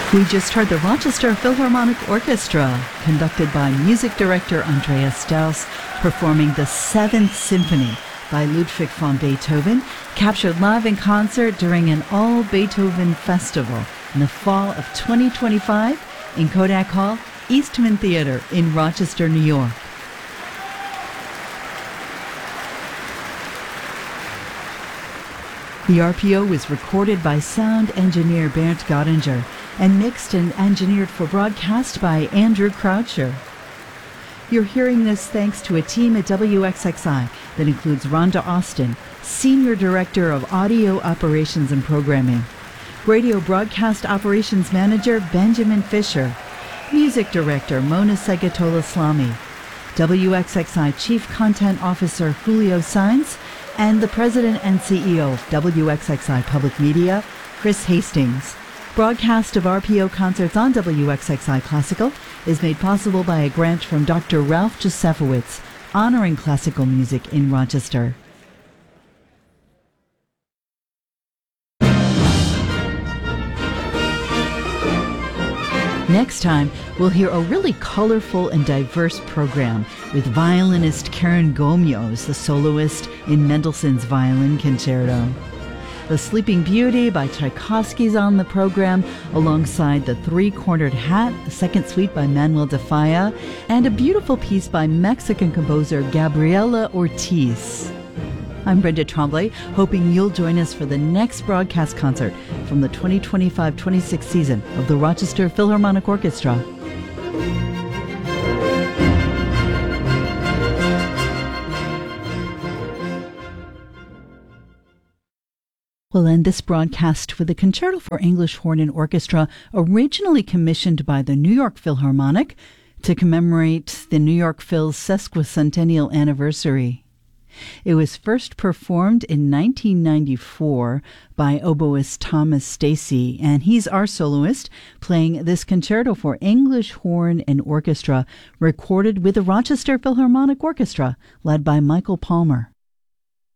We just heard the Rochester Philharmonic Orchestra, conducted by music director Andreas Strauss, performing the Seventh Symphony by Ludwig van Beethoven, captured live in concert during an all-Beethoven festival in the fall of 2025 in Kodak Hall, Eastman Theater in Rochester, New York. The RPO was recorded by sound engineer Bernd Gottinger and mixed and engineered for broadcast by Andrew Croucher. You're hearing this thanks to a team at WXXI that includes Rhonda Austin, Senior Director of Audio Operations and Programming, Radio Broadcast Operations Manager Benjamin Fisher, Music Director Mona Segatola-Slamy, WXXI Chief Content Officer Julio Sainz, and the President and CEO of WXXI Public Media, Chris Hastings. Broadcast of RPO concerts on WXXI Classical is made possible by a grant from Dr. Ralph Josefowitz, honoring classical music in Rochester. Next time, we'll hear a really colorful and diverse program with violinist Karen Gomyo as the soloist in Mendelssohn's Violin Concerto. The Sleeping Beauty by Tchaikovsky's on the program, alongside The Three-Cornered Hat, the second suite by Manuel de Falla, and a beautiful piece by Mexican composer Gabriela Ortiz. I'm Brenda Tremblay, hoping you'll join us for the next broadcast concert from the 2025-26 season of the Rochester Philharmonic Orchestra. We'll end this broadcast with a concerto for English horn and orchestra, originally commissioned by the New York Philharmonic to commemorate the New York Phil's sesquicentennial anniversary. It was first performed in 1994 by oboist Thomas Stacy, and he's our soloist, playing this concerto for English horn and orchestra, recorded with the Rochester Philharmonic Orchestra, led by Michael Palmer.